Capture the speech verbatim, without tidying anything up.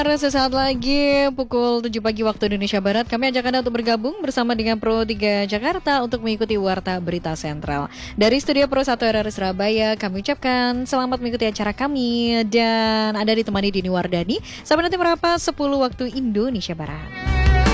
Sesaat lagi pukul tujuh pagi waktu Indonesia Barat, kami ajak Anda untuk bergabung bersama dengan Pro tiga Jakarta untuk mengikuti Warta Berita Sentral. Dari studio Pro satu R R Surabaya, kami ucapkan selamat mengikuti acara kami dan Anda ditemani Dini Wardani sampai nanti merapat sepuluh waktu Indonesia Barat.